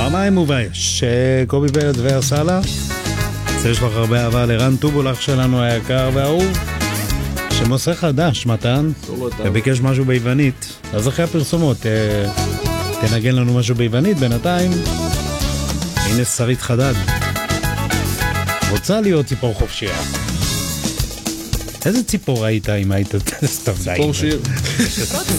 פעמיים מבייש, קובי פלד וארסלה. יש לך הרבה אהבה לרן טובולך שלנו היקר והאהוב, שמוסר חדש מתן, וביקש משהו ביוונית. אז אחרי הפרסומות תנגן לנו משהו ביוונית. בינתיים הנה שרית חדד, רוצה להיות ציפור חופשייה. איזה ציפור היית אם היית סתם די? ציפור שיר.